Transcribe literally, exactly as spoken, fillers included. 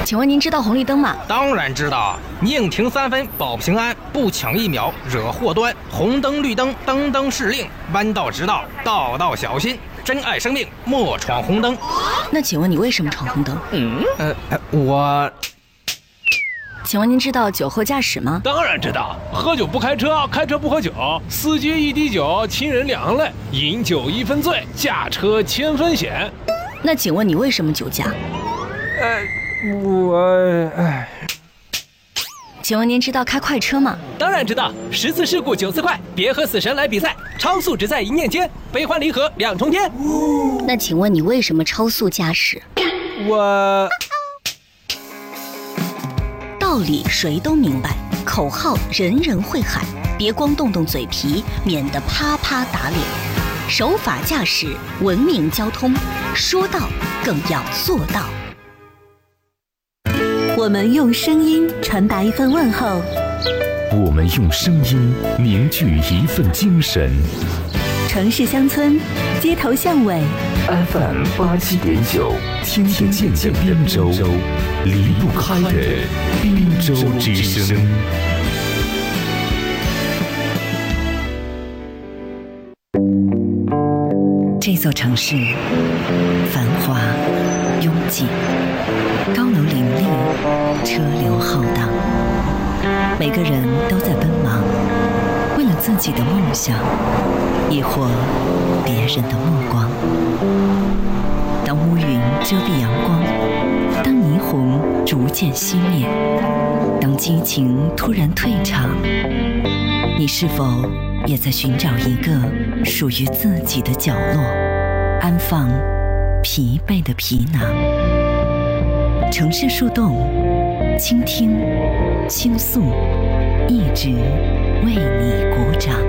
请问您知道红绿灯吗？ 当然知道，宁停三分保平安，不抢一秒惹祸端。红灯绿灯灯灯是令，弯道直道道道小心。珍爱生命，莫闯红灯。 那请问你为什么闯红灯？ 嗯，呃，我。 请问您知道酒后驾驶吗？ 当然知道，喝酒不开车，开车不喝酒，司机一滴酒，亲人两泪，饮酒一分醉，驾车千分险。 那请问你为什么酒驾？ 呃，我哎。 请问您知道开快车吗？ 当然知道，十次事故九次快，别和死神来比赛，超速只在一念间，悲欢离合两重天。 那请问你为什么超速驾驶？ 我。 道理谁都明白，口号人人会喊，别光动动嘴皮，免得啪啪打脸。守法驾驶，文明交通，说到更要做到。 我们用声音传达一份问候， 我们用声音凝聚一份精神。 城市乡村，街头巷尾 ，F M 八七点九，听得见的滨州，离不开的滨州之声。 这座城市繁华拥挤，高楼林立，车流浩荡，每个人都在奔忙，为了自己的梦想，亦或别人的目光。当乌云遮蔽阳光，当霓虹逐渐熄灭，当激情突然退场，你是否也在寻找一个属于自己的角落，安放疲惫的皮囊？城市树洞，倾听，倾诉，一直为你鼓掌。